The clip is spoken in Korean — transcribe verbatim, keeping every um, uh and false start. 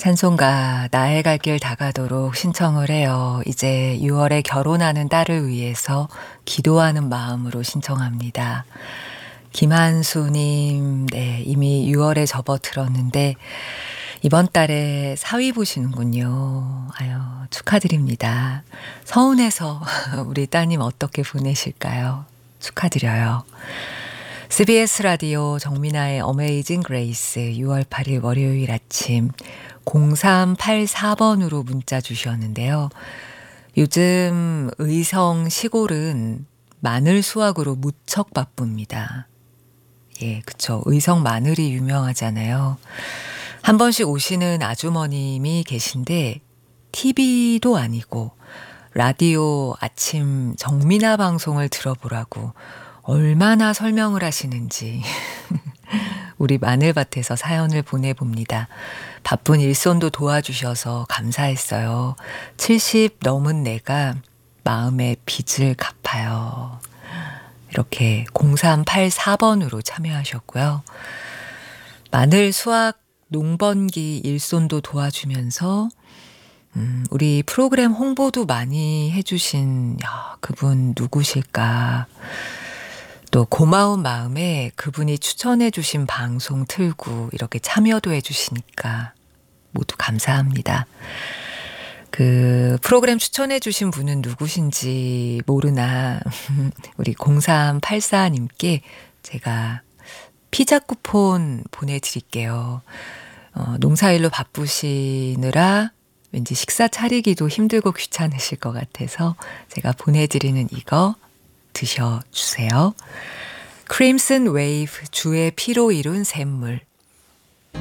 찬송가 나의 갈 길 다가도록 신청을 해요. 이제 유월에 결혼하는 딸을 위해서 기도하는 마음으로 신청합니다. 김한수님, 네, 이미 유월에 접어들었는데 이번 달에 사위 보시는군요. 아유, 축하드립니다. 서운해서 우리 따님 어떻게 보내실까요? 축하드려요. 씨비에스 라디오 정민아의 어메이징 그레이스 유월 팔일 월요일 아침 공삼팔사 번으로 문자 주셨는데요. 요즘 의성 시골은 마늘 수확으로 무척 바쁩니다. 예, 그쵸. 의성 마늘이 유명하잖아요. 한 번씩 오시는 아주머님이 계신데 티비도 아니고 라디오 아침 정민아 방송을 들어보라고 얼마나 설명을 하시는지 우리 마늘밭에서 사연을 보내봅니다. 바쁜 일손도 도와주셔서 감사했어요. 칠십 넘은 내가 마음의 빚을 갚아요. 이렇게 공삼팔사 번으로 참여하셨고요. 마늘 수확 농번기 일손도 도와주면서 음, 우리 프로그램 홍보도 많이 해주신 야, 그분 누구실까? 또 고마운 마음에 그분이 추천해 주신 방송 틀고 이렇게 참여도 해 주시니까 모두 감사합니다. 그 프로그램 추천해 주신 분은 누구신지 모르나 우리 공삼팔사 님께 제가 피자 쿠폰 보내드릴게요. 어, 농사일로 바쁘시느라 왠지 식사 차리기도 힘들고 귀찮으실 것 같아서 제가 보내드리는 이거 드셔주세요. 크림슨 웨이브 주의 피로 이룬 샘물